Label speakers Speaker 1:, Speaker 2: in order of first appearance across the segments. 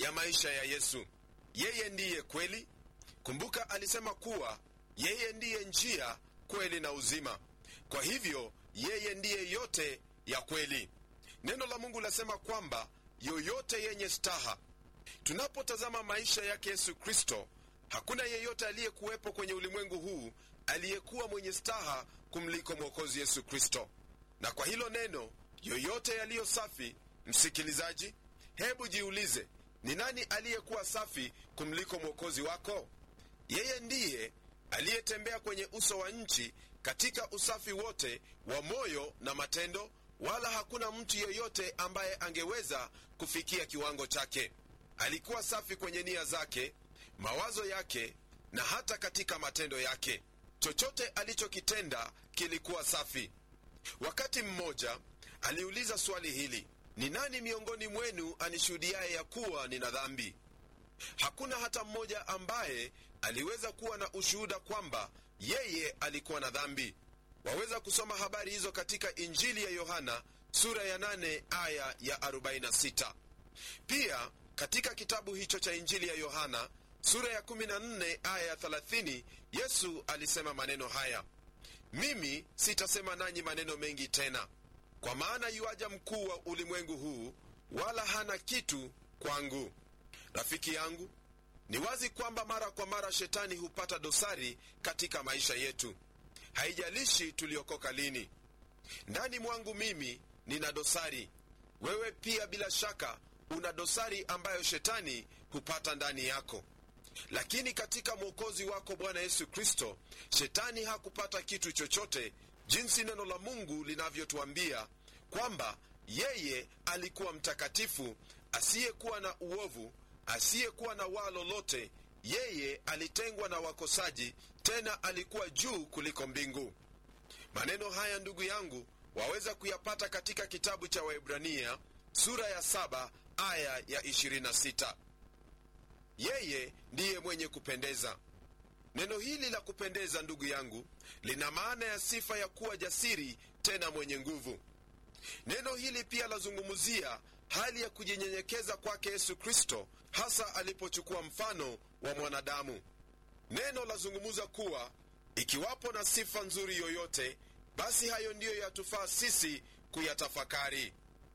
Speaker 1: ya maisha ya Yesu. Yeye ndiye kweli. Kumbuka alisema kuwa yeye ndiye njia, kweli na uzima. Kwa hivyo yeye ndiye yote ya kweli. Neno la Mungu lasema kwamba yoyote yenye staha. Tunapotazama maisha yake Yesu Kristo, hakuna yeyote aliyekuwepo kwenye ulimwengu huu aliyekuwa mwenye staha kumliko Mwokozi Yesu Kristo. Na kwa hilo neno yoyote yaliyo safi, msikilizaji, hebu jiulize, ni nani aliyekuwa safi kumliko Mwokozi wako? Yeye ndiye aliyetembea kwenye uso wa nchi katika usafi wote wa moyo na matendo, wala hakuna mtu yeyote ambaye angeweza kufikia kiwango chake. Alikuwa safi kwenye nia zake, mawazo yake na hata katika matendo yake. Chochote alichokitenda kilikuwa safi. Wakati mmoja aliuliza swali hili: ni nani miongoni mwenu anishuhudiaye ya kuwa nina dhambi? Hakuna hata mmoja ambaye aliweza kuwa na ushuhuda kwamba yeye alikuwa na dhambi. Waweza kusoma habari hizo katika Injili ya Yohana sura ya 8 aya ya 46. Pia katika kitabu hicho cha Injili ya Yohana sura ya 14 aya ya 30, Yesu alisema maneno haya: mimi sitasema nanyi maneno mengi tena, kwa maana yuaja mkuu wa ulimwengu huu, wala hana kitu kwangu. Rafiki yangu, ni wazi kwamba mara kwa mara shetani hupata dosari katika maisha yetu. Haijalishi tuliokoka lini. Ndani mwangu mimi nina dosari. Wewe pia bila shaka una dosari ambayo shetani hupata ndani yako. Lakini katika Mwokozi wako Bwana Yesu Kristo, shetani hakupata kitu chochote, jinsi neno la Mungu linavyotuambia kwamba yeye alikuwa mtakatifu, asiyekuwa na uovu, asiyekuwa na waa lolote. Yeye alitengwa na wakosaji, tena alikuwa juu kuliko mbingu. Maneno haya, ndugu yangu, waweza kuyapata katika kitabu cha Waebrania sura ya 7 aya ya 26. Yeye ndiye mwenye kupendeza. Neno hili la kupendeza, ndugu yangu, lina maana ya sifa ya kuwa jasiri, tena mwenye nguvu. Neno hili pia lazungumzia hali ya kujinyenyekeza kwake Yesu Kristo, hasa alipochukua mfano wa mwanadamu. Neno lazungumza kuwa ikiwapo na sifa nzuri yoyote, basi hayo ndiyo yatufaa sisi kuyatafakari.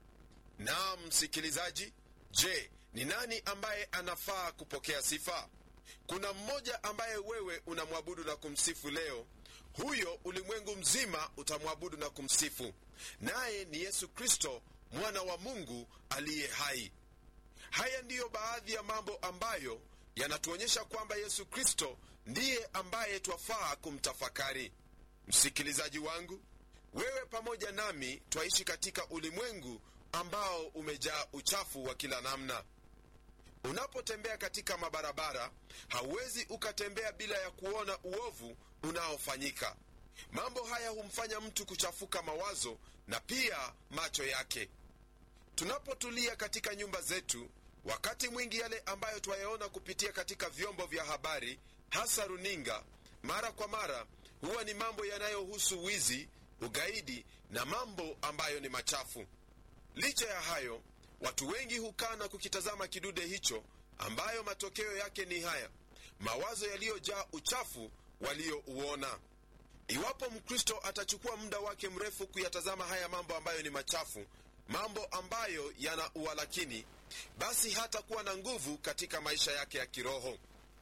Speaker 1: Naam, msikilizaji, je, ni nani ambaye anafaa kupokea sifa? Kuna mmoja ambaye wewe unamwabudu na kumsifu leo. Huyo ulimwengu mzima utamwabudu na kumsifu, naye ni Yesu Kristo, mwana wa Mungu aliye hai. Haya ndiyo baadhi ya mambo ambayo yanatuonyesha kwamba Yesu Kristo ndiye ambaye twafaa kumtafakari. Msikilizaji wangu, wewe pamoja nami twaishi katika ulimwengu ambao umejaa uchafu wa kila namna. Unapotembea katika mabarabara, hauwezi ukatembea bila ya kuona uovu unaofanyika. Mambo haya humfanya mtu kuchafuka mawazo na pia macho yake. Tunapotulia katika nyumba zetu, wakati mwingi yale ambayo twayaona kupitia katika vyombo vya habari, hasa runinga, mara kwa mara huwa ni mambo yanayohusu wizi, ugaidi na mambo ambayo ni machafu. Licha ya hayo, watu wengi hukaa na kukitazama kidude hicho, ambayo matokeo yake ni haya: mawazo yaliyojaa uchafu waliouona. Iwapo Mkristo atachukua muda wake mrefu kuyatazama haya mambo ambayo ni machafu, mambo ambayo yana uwalakini, basi hatakuwa na nguvu katika maisha yake ya kiroho.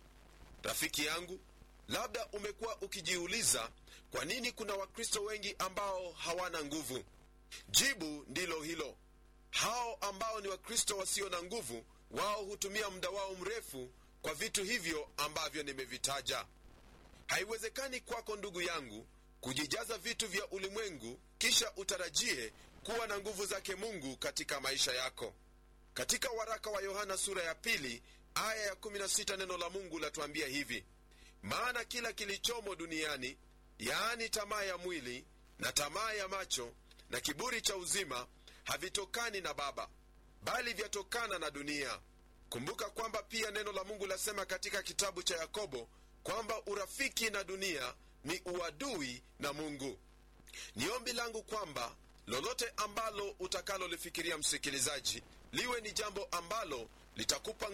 Speaker 1: Rafiki yangu, labda umekuwa ukijiuliza kwa nini kuna Wakristo wengi ambao hawana nguvu. Jibu ndilo hilo: hao ambao ni Wakristo wasio na nguvu, wao hutumia muda wao mrefu kwa vitu hivyo ambavyo nimevitaja. Haiwezekani kwako, ndugu yangu, kujijaza vitu vya ulimwengu kisha utarajie kuwa na nguvu zake Mungu katika maisha yako. Katika waraka wa Yohana sura ya 2 aya ya 16, neno la Mungu latuambia hivi: maana kila kilichomo duniani, yaani tamaa ya mwili na tamaa ya macho na kiburi cha uzima, havitokani na Baba, bali vyatokana na dunia. Kumbuka kwamba pia neno la Mungu lasema katika kitabu cha Yakobo kwamba urafiki na dunia ni uadui na Mungu. Ni ombi langu kwamba lolote ambalo utakalolifikiria, msikilizaji, liwe ni jambo ambalo litakupa